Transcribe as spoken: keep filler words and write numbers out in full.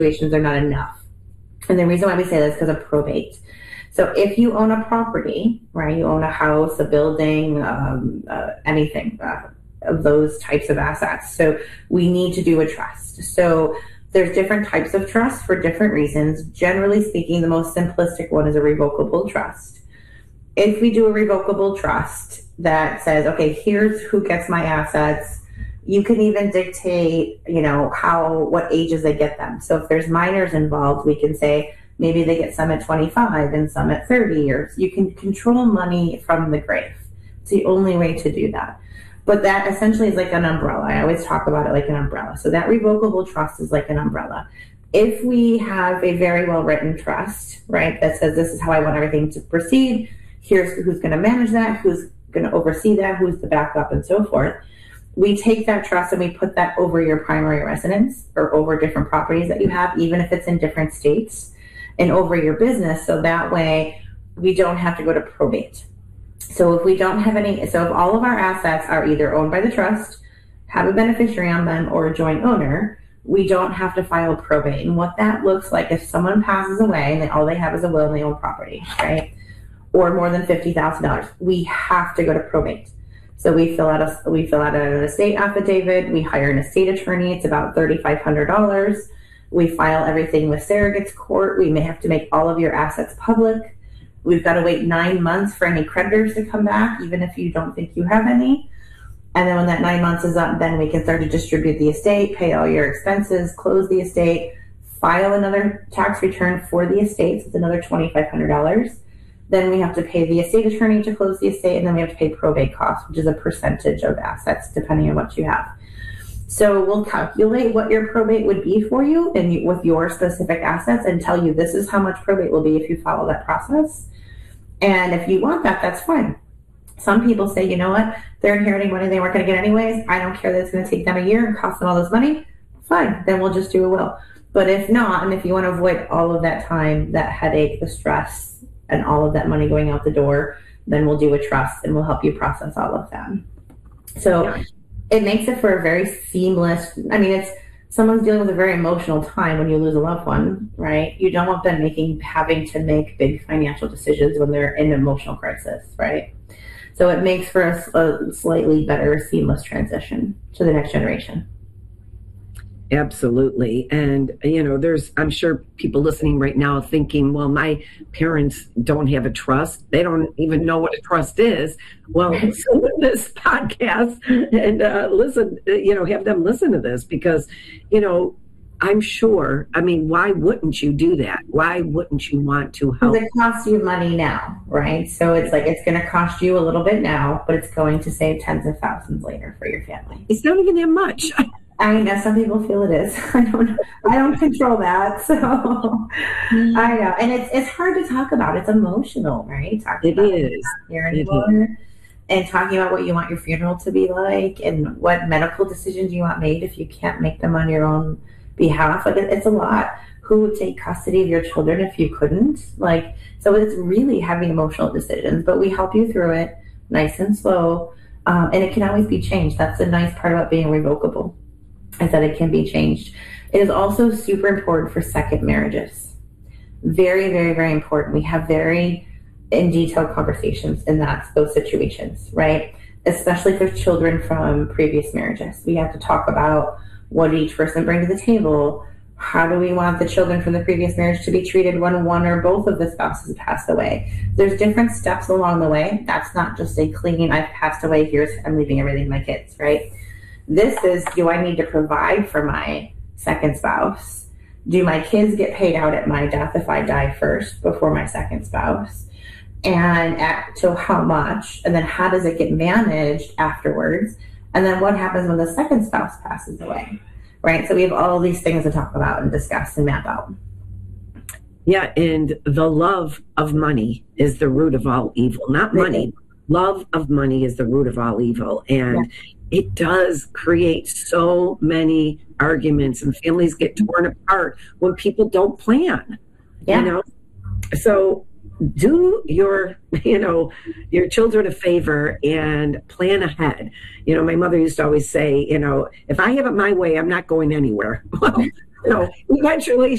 situations are not enough. And the reason why we say this is because of probate. So if you own a property, right, you own a house, a building, um, uh, anything uh, of those types of assets. So we need to do a trust. So there's different types of trusts for different reasons. Generally speaking, the most simplistic one is a revocable trust. If we do a revocable trust that says, okay, here's who gets my assets, you can even dictate, you know, how, what ages they get them. So if there's minors involved, we can say maybe they get some at twenty-five and some at thirty years. You can control money from the grave. It's the only way to do that. But that essentially is like an umbrella. I always talk about it like an umbrella. So that revocable trust is like an umbrella. If we have a very well-written trust, right, that says this is how I want everything to proceed, here's who's going to manage that, who's going to oversee that, who's the backup, and so forth, we take that trust and we put that over your primary residence or over different properties that you have, even if it's in different states, and over your business. So that way we don't have to go to probate. So if we don't have any, so if all of our assets are either owned by the trust, have a beneficiary on them, or a joint owner, we don't have to file probate. And what that looks like, if someone passes away and they, all they have is a will and they own property, right? Or more than fifty thousand dollars, we have to go to probate. So we fill out a we fill out an estate affidavit. We hire an estate attorney. It's about thirty-five hundred dollars. We file everything with surrogates court. We may have to make all of your assets public. We've got to wait nine months for any creditors to come back, even if you don't think you have any. And then when that nine months is up, then we can start to distribute the estate, pay all your expenses, close the estate, file another tax return for the estate. So it's another twenty-five hundred dollars. Then we have to pay the estate attorney to close the estate, and then we have to pay probate costs, which is a percentage of assets, depending on what you have. So we'll calculate what your probate would be for you and with your specific assets and tell you this is how much probate will be if you follow that process. And if you want that, that's fine. Some people say, you know what, they're inheriting money they weren't going to get anyways. I don't care that it's going to take them a year and cost them all this money. Fine, then we'll just do a will. But if not, and if you want to avoid all of that time, that headache, the stress, and all of that money going out the door, then we'll do a trust and we'll help you process all of that. So yeah. It makes it for a very seamless, I mean, it's someone's dealing with a very emotional time when you lose a loved one, right? You don't want them making, having to make big financial decisions when they're in an emotional crisis, right? So it makes for a, a slightly better seamless transition to the next generation. Absolutely. And, you know, there's, I'm sure people listening right now thinking, well, my parents don't have a trust. They don't even know what a trust is. Well, listen to this podcast and uh, listen, you know, have them listen to this because, you know, I'm sure, I mean, why wouldn't you do that? Why wouldn't you want to help? Because it costs you money now, right? So it's like, it's going to cost you a little bit now, but it's going to save tens of thousands later for your family. It's not even that much. I know some people feel it is. I don't know. I don't control that. So mm-hmm. I know. And it's it's hard to talk about. It's emotional, right? Talking it about is. Here anymore, and talking about what you want your funeral to be like and what medical decisions you want made if you can't make them on your own behalf. Like it, it's a lot. Who would take custody of your children if you couldn't? Like, so it's really heavy emotional decisions, but we help you through it nice and slow. Um, and it can always be changed. That's the nice part about being revocable. Is that it can be changed. It is also super important for second marriages. Very, very, very important. We have very in detail conversations in that those situations, right? Especially for children from previous marriages. We have to talk about what did each person bring to the table. How do we want the children from the previous marriage to be treated when one or both of the spouses pass away? There's different steps along the way. That's not just a clean, I've passed away, here's, I'm leaving everything to my kids, right? This is, do I need to provide for my second spouse? Do my kids get paid out at my death if I die first before my second spouse? And at, to how much? And then how does it get managed afterwards? And then what happens when the second spouse passes away? Right? So we have all these things to talk about and discuss and map out. Yeah, and the love of money is the root of all evil. Not money. Love of money is the root of all evil. And yeah. It does create so many arguments and families get torn apart when people don't plan. Yeah. You know? So do your, you know, your children a favor and plan ahead. You know, my mother used to always say, you know, if I have it my way, I'm not going anywhere. Well, know, eventually